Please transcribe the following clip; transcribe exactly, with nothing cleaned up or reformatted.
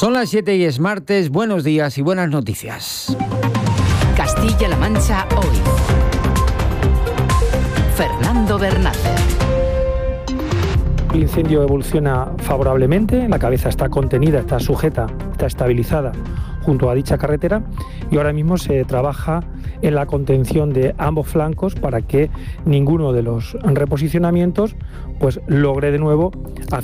Son las siete y es martes. Buenos días y buenas noticias. Castilla-La Mancha hoy. Fernando Bernácer. El incendio evoluciona favorablemente, la cabeza está contenida, está sujeta, está estabilizada junto a dicha carretera y ahora mismo se trabaja en la contención de ambos flancos para que ninguno de los reposicionamientos pues logre de nuevo hacer